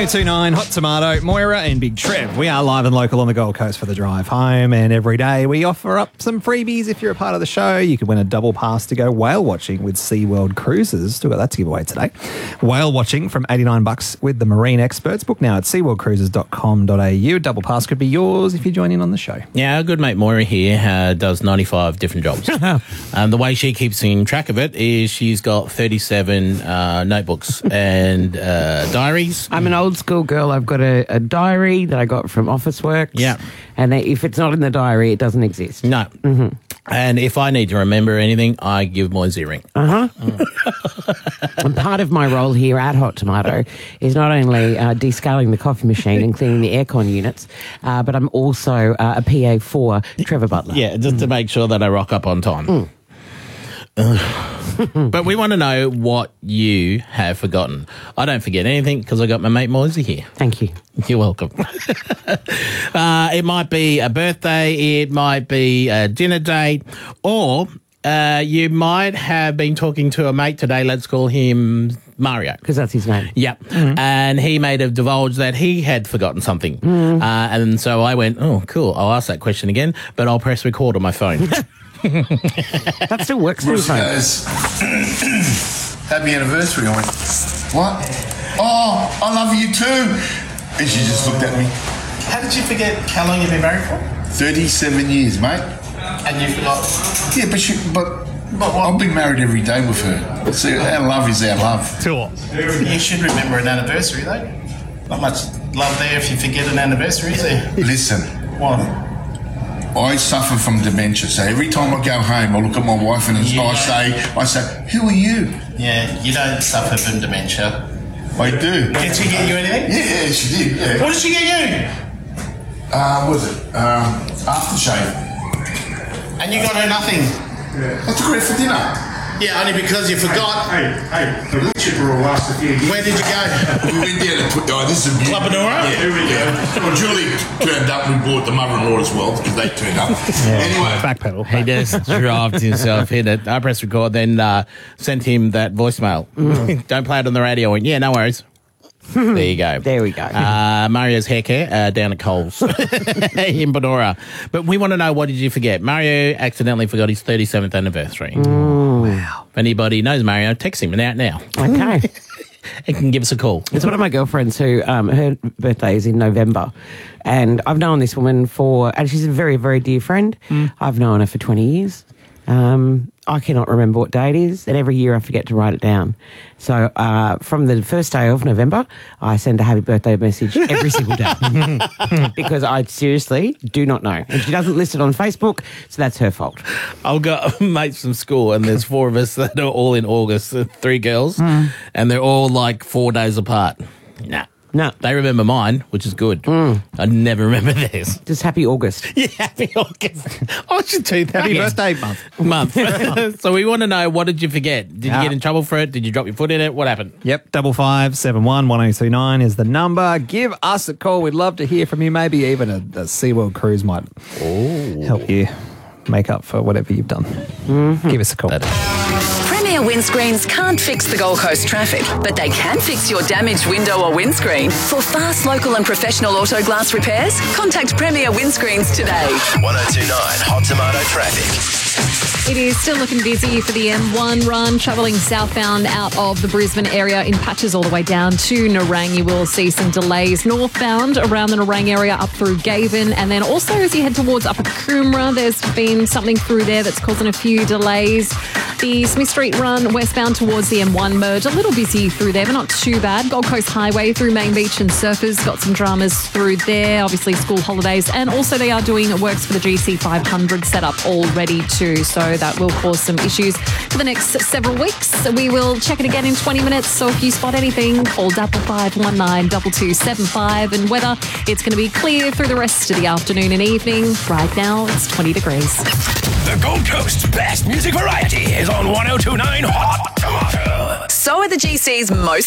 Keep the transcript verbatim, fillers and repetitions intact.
oh two nine Hot Tomato, Moira and Big Trev. We are live and local on the Gold Coast for the drive home, and every day we offer up some freebies. If you're a part of the show, you can win a double pass to go whale watching with SeaWorld Cruises. Still got that to give away today. Whale watching from eighty-nine bucks with the marine experts. Book now at sea world cruises dot com dot a u. Double pass could be yours if you join in on the show. Yeah, our good mate Moira here uh, does ninety-five different jobs. um, the way she keeps in track of it is she's got thirty-seven uh, notebooks and uh, diaries. I'm an old school girl. I've got a, a diary that I got from Officeworks. Yeah. And if it's not in the diary, it doesn't exist. No. Mm-hmm. And if I need to remember anything, I give Moise a ring. Uh-huh. Mm. And part of my role here at Hot Tomato is not only uh, descaling the coffee machine and cleaning the aircon units, uh, but I'm also uh, a P A for Trevor Butler. Yeah, just mm. to make sure that I rock up on time. Mm. But we want to know what you have forgotten. I don't forget anything because I got my mate Moise here. Thank you. You're welcome. uh, it might be a birthday, it might be a dinner date, or uh, you might have been talking to a mate today. Let's call him Mario. Because that's his name. Yep. Mm-hmm. And he may have divulged that he had forgotten something. Mm. Uh, and so I went, oh, cool, I'll ask that question again, but I'll press record on my phone. That still works for you. Happy anniversary. I went, what? Oh, I love you too. And she just looked at me. How did you forget how long you've been married for? thirty-seven years, mate. And you forgot? Yeah, but she, but, but I've been married every day with her. See, our love is our love. Sure. You should remember an anniversary, though. Not much love there if you forget an anniversary, is there? Listen. What? I suffer from dementia, so every time I go home, I look at my wife and You I don't. say, I say, who are you? Yeah, you don't suffer from dementia. I do. Did she get you anything? Yeah, yeah, she did. Yeah. What did she get you? Uh, what was it? Um, aftershave. And you got her nothing? I took her out for dinner. Yeah, only because you forgot. Hey, hey, the wood chipper will last a few years. Where did you go? We went down to put, oh, this is a Club Anora? Yeah, Here we go. yeah. Well, Julie turned up. We brought the mother-in-law as well because they turned up. Anyway, Backpedal. He just dropped himself, hit it. I pressed record, then uh, sent him that voicemail. Mm. Don't play it on the radio. I went, yeah, no worries. There you go. There we go. Uh, Mario's hair care uh, down at Coles in Benora. But we want to know, what did you forget? Mario accidentally forgot his thirty-seventh anniversary. Mm. Wow. If anybody knows Mario, text him out now. Okay. He can give us a call. It's one of my girlfriends who, um, her birthday is in November. And I've known this woman for, and she's a very, very dear friend. Mm. I've known her for twenty years. Um, I cannot remember what day it is, and every year I forget to write it down. So uh, from the first day of November, I send a happy birthday message every single day because I seriously do not know. And she doesn't list it on Facebook, so that's her fault. I've got mates from school, and there's four of us that are all in August, three girls, mm. and they're all like four days apart. Nah. No. They remember mine, which is good. Mm. I never remember theirs. Just happy August. Yeah, happy August. I should do that. Happy birthday month. Month. So we want to know, what did you forget? Did Yeah. you get in trouble for it? Did you drop your foot in it? What happened? Yep, double five seven one one zero two nine is the number. Give us a call. We'd love to hear from you. Maybe even a, a SeaWorld cruise might Oh. help you make up for whatever you've done. Mm-hmm. Give us a call. Premier Windscreens can't fix the Gold Coast traffic, but they can fix your damaged window or windscreen. For fast, local and professional auto glass repairs, contact Premier Windscreens today. one oh two nine Hot Tomato Traffic. It is still looking busy for the M one run, travelling southbound out of the Brisbane area in patches all the way down to Nerang. You will see some delays northbound around the Nerang area up through Gavin, and then also as you head towards Upper Coomera, there's been something through there that's causing a few delays. The Smith Street run westbound towards the M one merge, a little busy through there, but not too bad. Gold Coast Highway through Main Beach and Surfers, got some dramas through there, obviously school holidays, and also they are doing works for the G C five hundred setup already too, so that will cause some issues for the next several weeks. We will check it again in twenty minutes, so if you spot anything, call double five one nine double two seven five, and weather, it's going to be clear through the rest of the afternoon and evening. Right now, it's twenty degrees. The Gold Coast's best music variety is on one oh two nine Hot Tomato. So are the G C's most